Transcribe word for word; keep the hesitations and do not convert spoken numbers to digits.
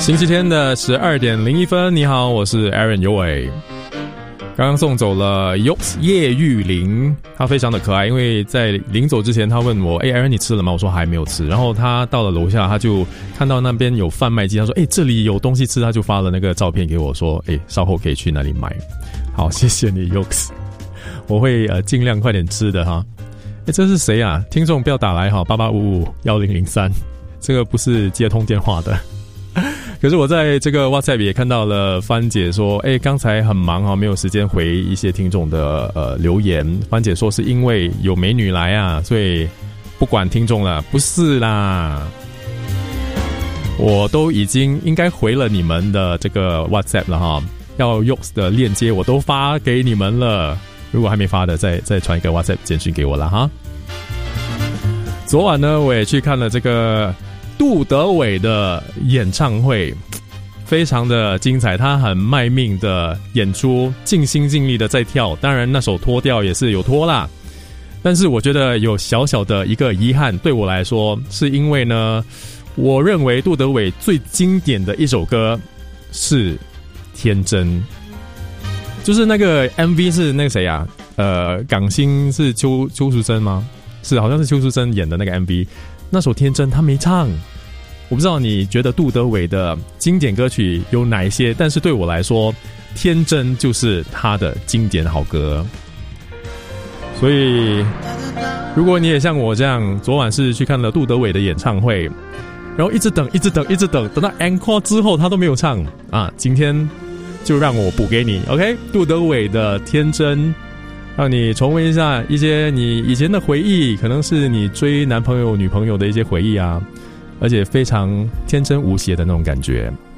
星期天的十二点零一分，你好，我是 Aaron 尤伟。刚刚送走了 Yoks 叶玉玲，她非常的可爱，因为在临走之前，她问我：“哎、欸、，Aaron 你吃了吗？”我说还没有吃。然后她到了楼下，她就看到那边有贩卖机，她说：“哎、欸，这里有东西吃。”她就发了那个照片给我，说：“哎、欸，稍后可以去那里买。”好，谢谢你 Yoks， 我会呃尽量快点吃的哈。哎、欸，这是谁啊？听众不要打来哈，八八五五幺零零三，这个不是接通电话的。可是我在这个 WhatsApp 也看到了番姐说，哎，刚才很忙啊，没有时间回一些听众的呃留言。番姐说是因为有美女来啊，所以不管听众了，不是啦，我都已经应该回了你们的这个 WhatsApp 了哈，要 Yoks 的链接我都发给你们了，如果还没发的，再再传一个 WhatsApp 简讯给我了哈。昨晚呢，我也去看了这个杜德伟的演唱会，非常的精彩，他很卖命的演出，尽心尽力的在跳，当然那首脱掉也是有脱啦，但是我觉得有小小的一个遗憾，对我来说是因为呢，我认为杜德伟最经典的一首歌是天真，就是那个 M V 是那个谁啊，呃，港星是邱邱淑贞吗？是，好像是邱淑贞演的那个 M V，那首天真他没唱，我不知道你觉得杜德伟的经典歌曲有哪一些，但是对我来说天真就是他的经典好歌。所以如果你也像我这样，昨晚是去看了杜德伟的演唱会，然后一直等一直等一直等等到 encore 之后他都没有唱啊，今天就让我补给你 OK 杜德伟的天真，让你重温一下一些你以前的回忆，可能是你追男朋友女朋友的一些回忆啊，而且非常天真无邪的那种感觉。